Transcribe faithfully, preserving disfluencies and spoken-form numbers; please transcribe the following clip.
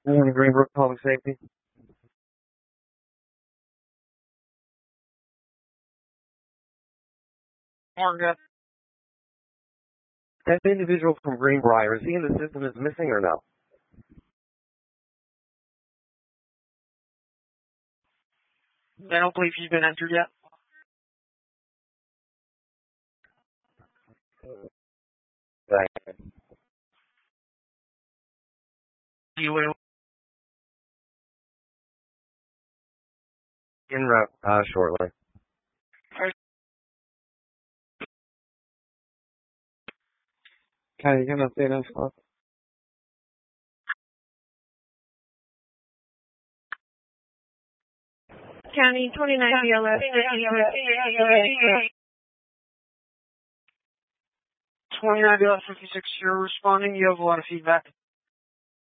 Morning, Greenbrook Public Safety. Morgan. That individual from Greenbrier, is he in the system is missing or no? I don't believe he's been entered yet. Right. You will. In route, uh, shortly. Okay, you can update us. Huh? County twenty-nine B L S. twenty-nine B L S fifty-six, you're responding. You have a lot of feedback.